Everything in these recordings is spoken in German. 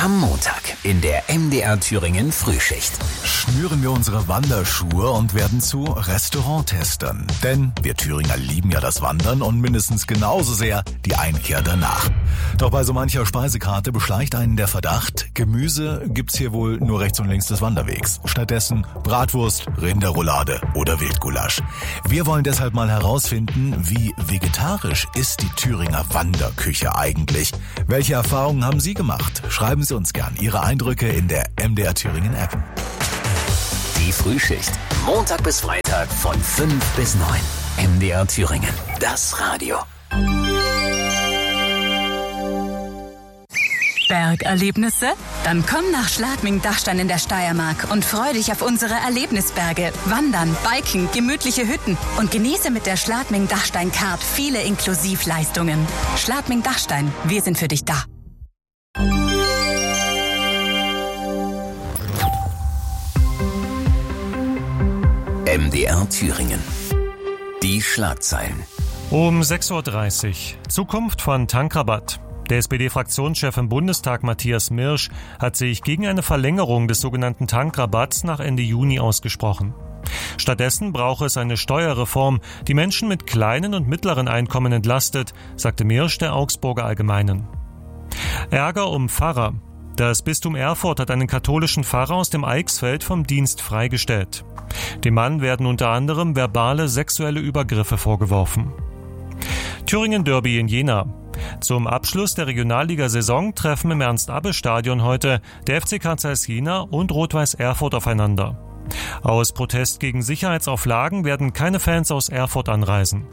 Am Montag in der MDR Thüringen Frühschicht. Schnüren wir unsere Wanderschuhe und werden zu Restauranttestern. Denn wir Thüringer lieben ja das Wandern und mindestens genauso sehr die Einkehr danach. Doch bei so mancher Speisekarte beschleicht einen der Verdacht, Gemüse gibt's hier wohl nur rechts und links des Wanderwegs. Stattdessen Bratwurst, Rinderroulade oder Wildgulasch. Wir wollen deshalb mal herausfinden, wie vegetarisch ist die Thüringer Wanderküche eigentlich? Welche Erfahrungen haben Sie gemacht? Schreiben Sie uns gern Ihre Eindrücke in der MDR Thüringen App. Die Frühschicht. Montag bis Freitag von 5 bis 9. MDR Thüringen. Das Radio. Bergerlebnisse? Dann komm nach Schladming-Dachstein in der Steiermark und freu dich auf unsere Erlebnisberge. Wandern, Biken, gemütliche Hütten und genieße mit der Schladming-Dachstein-Card viele Inklusivleistungen. Schladming-Dachstein, wir sind für dich da. MDR Thüringen. Die Schlagzeilen. Um 6.30 Uhr. Zukunft von Tankrabatt. Der SPD-Fraktionschef im Bundestag Matthias Mirsch hat sich gegen eine Verlängerung des sogenannten Tankrabatts nach Ende Juni ausgesprochen. Stattdessen brauche es eine Steuerreform, die Menschen mit kleinen und mittleren Einkommen entlastet, sagte Mirsch der Augsburger Allgemeinen. Ärger um Pfarrer. Das Bistum Erfurt hat einen katholischen Pfarrer aus dem Eichsfeld vom Dienst freigestellt. Dem Mann werden unter anderem verbale sexuelle Übergriffe vorgeworfen. Thüringen-Derby in Jena. Zum Abschluss der Regionalliga-Saison treffen im Ernst-Abbe-Stadion heute der FCK Zeiss Jena und Rot-Weiß Erfurt aufeinander. Aus Protest gegen Sicherheitsauflagen werden keine Fans aus Erfurt anreisen.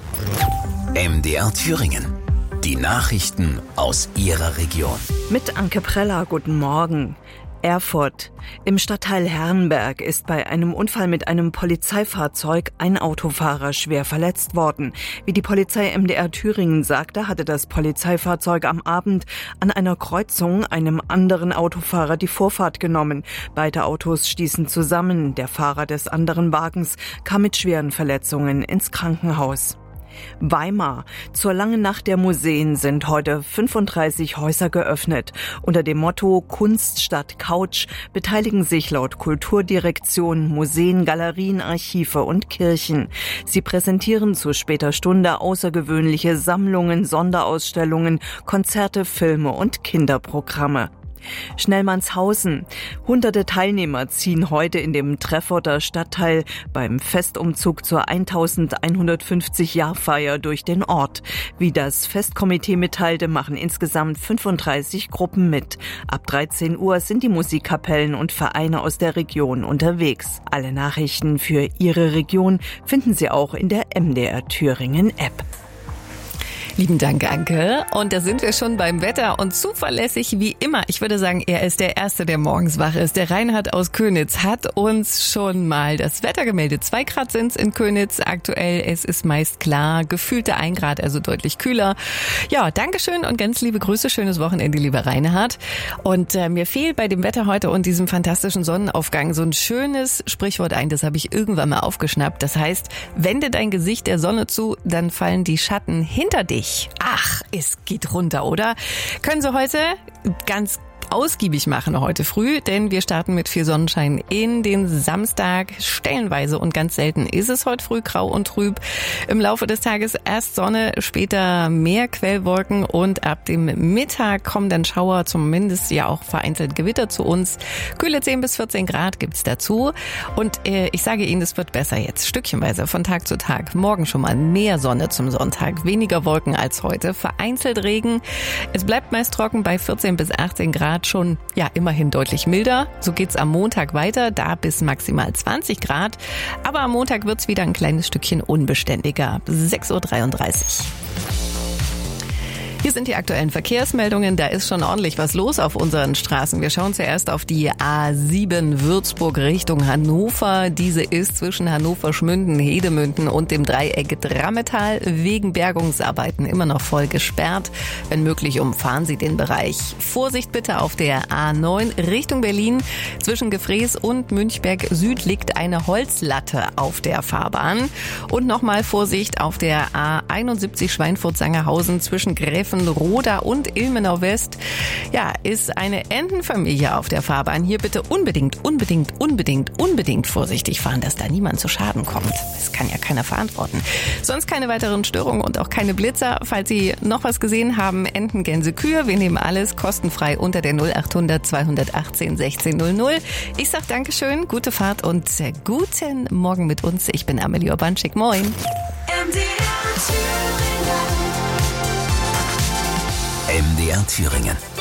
MDR Thüringen. Die Nachrichten aus Ihrer Region. Mit Anke Preller, guten Morgen. Erfurt. Im Stadtteil Herrenberg ist bei einem Unfall mit einem Polizeifahrzeug ein Autofahrer schwer verletzt worden. Wie die Polizei MDR Thüringen sagte, hatte das Polizeifahrzeug am Abend an einer Kreuzung einem anderen Autofahrer die Vorfahrt genommen. Beide Autos stießen zusammen. Der Fahrer des anderen Wagens kam mit schweren Verletzungen ins Krankenhaus. Weimar. Zur langen Nacht der Museen sind heute 35 Häuser geöffnet. Unter dem Motto Kunst statt Couch beteiligen sich laut Kulturdirektion Museen, Galerien, Archive und Kirchen. Sie präsentieren zu später Stunde außergewöhnliche Sammlungen, Sonderausstellungen, Konzerte, Filme und Kinderprogramme. Schnellmannshausen. Hunderte Teilnehmer ziehen heute in dem Trefforter Stadtteil beim Festumzug zur 1150-Jahr-Feier durch den Ort. Wie das Festkomitee mitteilte, machen insgesamt 35 Gruppen mit. Ab 13 Uhr sind die Musikkapellen und Vereine aus der Region unterwegs. Alle Nachrichten für Ihre Region finden Sie auch in der MDR Thüringen App. Lieben Dank, Anke. Und da sind wir schon beim Wetter und zuverlässig wie immer. Ich würde sagen, er ist der Erste, der morgens wach ist. Der Reinhard aus Könitz hat uns schon mal das Wetter gemeldet. 2 Grad sind's in Könitz aktuell. Es ist meist klar. Gefühlte 1 Grad, also deutlich kühler. Ja, Dankeschön und ganz liebe Grüße. Schönes Wochenende, lieber Reinhard. Und mir fehlt bei dem Wetter heute und diesem fantastischen Sonnenaufgang so ein schönes Sprichwort ein. Das habe ich irgendwann mal aufgeschnappt. Das heißt, wende dein Gesicht der Sonne zu, dann fallen die Schatten hinter dich. Ach, es geht runter, oder? Können Sie heute ganz ausgiebig machen heute früh, denn wir starten mit viel Sonnenschein in den Samstag. Stellenweise und ganz selten ist es heute früh grau und trüb. Im Laufe des Tages erst Sonne, später mehr Quellwolken und ab dem Mittag kommen dann Schauer, zumindest ja auch vereinzelt Gewitter zu uns. Kühle 10 bis 14 Grad gibt's dazu und ich sage Ihnen, es wird besser jetzt, stückchenweise von Tag zu Tag. Morgen schon mal mehr Sonne zum Sonntag, weniger Wolken als heute, vereinzelt Regen. Es bleibt meist trocken bei 14 bis 18 Grad. Schon, ja, immerhin deutlich milder. So geht's am Montag weiter, da bis maximal 20 Grad. Aber am Montag wird's wieder ein kleines Stückchen unbeständiger. 6.33 Uhr. Hier sind die aktuellen Verkehrsmeldungen. Da ist schon ordentlich was los auf unseren Straßen. Wir schauen zuerst auf die A7 Würzburg Richtung Hannover. Diese ist zwischen Hannover-Schmünden, Hedemünden und dem Dreieck Drammetal wegen Bergungsarbeiten immer noch voll gesperrt. Wenn möglich, umfahren Sie den Bereich. Vorsicht bitte auf der A9 Richtung Berlin. Zwischen Gefrees und Münchberg Süd liegt eine Holzlatte auf der Fahrbahn. Und nochmal Vorsicht auf der A71 Schweinfurt-Sangerhausen zwischen Gräfe Roda und Ilmenau West, ja, ist eine Entenfamilie auf der Fahrbahn. Hier bitte unbedingt vorsichtig fahren, dass da niemand zu Schaden kommt. Das kann ja keiner verantworten. Sonst keine weiteren Störungen und auch keine Blitzer. Falls Sie noch was gesehen haben, Enten, Gänse, Kühe, wir nehmen alles kostenfrei unter der 0800 218 1600. Ich sag Dankeschön, gute Fahrt und guten Morgen mit uns. Ich bin Amelie Urbanczyk. Moin. MDR Thüringen.